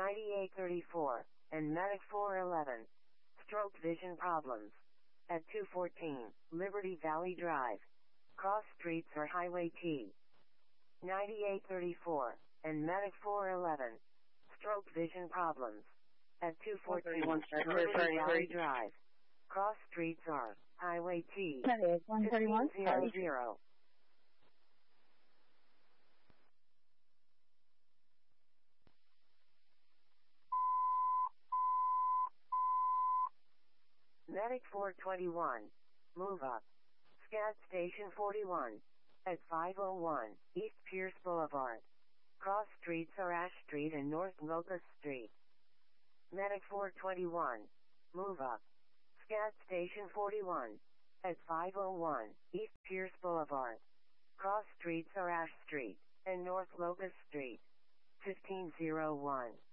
9834, and Medic 411. Stroke vision problems. At 214, Liberty Valley Drive. Cross streets or Highway T. 9834, and Medic 411. Stroke vision problems. At 214, Liberty Valley Drive. Cross streets are Highway T. 1500. Medic 421. Move up. Scat Station 41. At 501, East Pierce Boulevard. Cross streets are Ash Street and North Locust Street. Medic 421. Move up. Scat Station 41. At 501, East Pierce Boulevard. Cross streets are Ash Street and North Locust Street. 1501.